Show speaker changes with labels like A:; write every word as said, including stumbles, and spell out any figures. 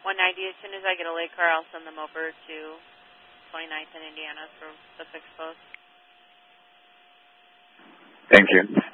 A: one ninety, as soon as I get a late car, I'll send them over to twenty-ninth in Indiana for the fixed post.
B: Thank you.